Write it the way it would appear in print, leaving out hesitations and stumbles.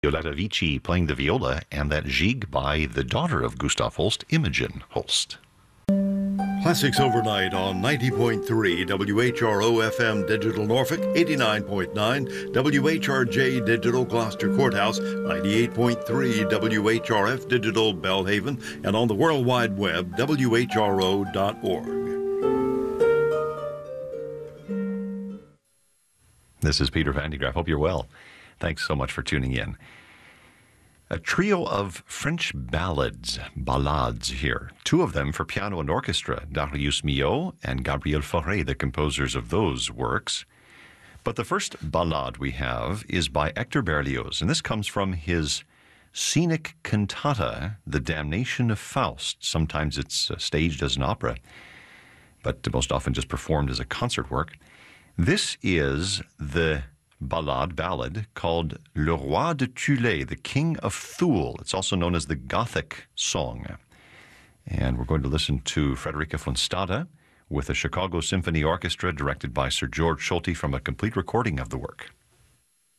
Violetta Vici playing the viola, and that Gigue by the daughter of Gustav Holst, Imogen Holst. Classics Overnight on 90.3 WHRO FM Digital Norfolk, 89.9 WHRJ Digital Gloucester Courthouse, 98.3 WHRF Digital Belhaven, and on the World Wide Web, WHRO.org. This is Peter Van de Graaff. Hope you're well. Thanks so much for tuning in. A trio of French ballades here. Two of them for piano and orchestra, Darius Milhaud and Gabriel Fauré, the composers of those works. But the first ballade we have is by Hector Berlioz, and this comes from his scenic cantata, The Damnation of Faust. Sometimes it's staged as an opera, but most often just performed as a concert work. This is the ballad called Le Roi de Thule, the King of Thule. It's also known as the Gothic Song. And we're going to listen to Frederica von Stade with the Chicago Symphony Orchestra, directed by Sir George Solti, from a complete recording of the work.